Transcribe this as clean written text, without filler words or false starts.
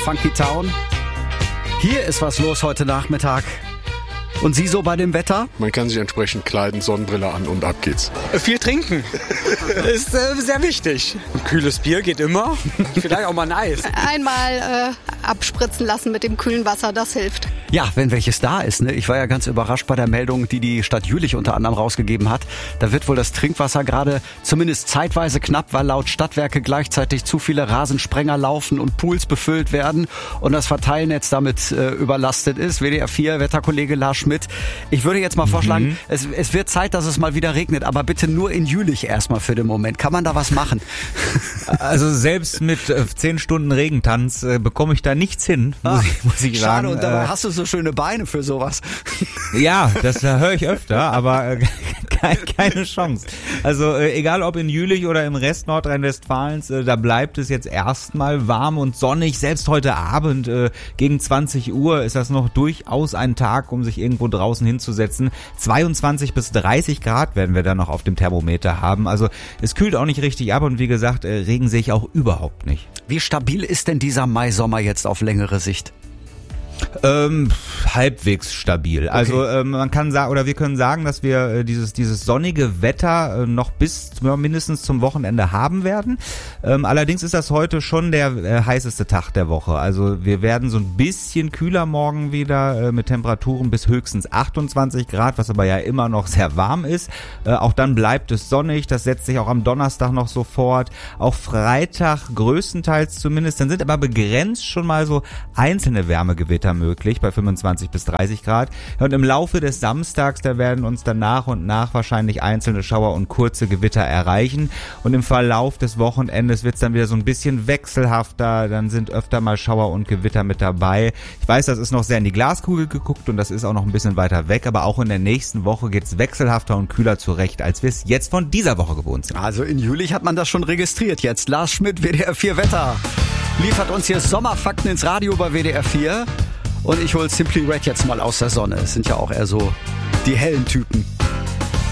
Funky Town. Hier ist was los heute Nachmittag. Und Sie so bei dem Wetter? Man kann sich entsprechend kleiden, Sonnenbrille an und ab geht's. Viel trinken ist sehr wichtig. Ein kühles Bier geht immer, vielleicht auch mal ein Eis. Einmal abspritzen lassen mit dem kühlen Wasser, das hilft. Ja, wenn welches da ist. Ne? Ich war ja ganz überrascht bei der Meldung, die Stadt Jülich unter anderem rausgegeben hat. Da wird wohl das Trinkwasser gerade zumindest zeitweise knapp, weil laut Stadtwerke gleichzeitig zu viele Rasensprenger laufen und Pools befüllt werden und das Verteilnetz damit überlastet ist. WDR 4 Wetterkollege Lars Schmidt. Ich würde jetzt mal vorschlagen, es wird Zeit, dass es mal wieder regnet, aber bitte nur in Jülich erstmal für den Moment. Kann man da was machen? Also selbst mit 10 Stunden Regentanz bekomme ich da nichts hin, muss ich sagen. Schade, und dabei hast du so schöne Beine für sowas. Ja, das höre ich öfter, aber keine Chance. Also egal ob in Jülich oder im Rest Nordrhein-Westfalens, da bleibt es jetzt erstmal warm und sonnig. Selbst heute Abend gegen 20 Uhr ist das noch durchaus ein Tag, um sich irgendwo draußen hinzusetzen. 22 bis 30 Grad werden wir dann noch auf dem Thermometer haben. Also es kühlt auch nicht richtig ab und wie gesagt, Regen sehe ich auch überhaupt nicht. Wie stabil ist denn dieser Mai-Sommer jetzt auf längere Sicht? Halbwegs stabil. Okay. Also man kann sagen, oder wir können sagen, dass wir dieses sonnige Wetter noch bis mindestens zum Wochenende haben werden. Allerdings ist das heute schon der heißeste Tag der Woche. Also wir werden so ein bisschen kühler morgen wieder mit Temperaturen bis höchstens 28 Grad, was aber ja immer noch sehr warm ist. Auch dann bleibt es sonnig. Das setzt sich auch am Donnerstag noch so fort. Auch Freitag größtenteils zumindest. Dann sind aber begrenzt schon mal so einzelne Wärmegewitter möglich bei 25 bis 30 Grad. Und im Laufe des Samstags, da werden uns dann nach und nach wahrscheinlich einzelne Schauer und kurze Gewitter erreichen. Und im Verlauf des Wochenendes wird es dann wieder so ein bisschen wechselhafter. Dann sind öfter mal Schauer und Gewitter mit dabei. Ich weiß, das ist noch sehr in die Glaskugel geguckt und das ist auch noch ein bisschen weiter weg. Aber auch in der nächsten Woche geht es wechselhafter und kühler zurecht, als wir es jetzt von dieser Woche gewohnt sind. Also in Jülich hat man das schon registriert jetzt. Lars Schmidt, WDR 4 Wetter, liefert uns hier Sommerfakten ins Radio bei WDR 4. Und ich hole Simply Red jetzt mal aus der Sonne. Es sind ja auch eher so die hellen Typen.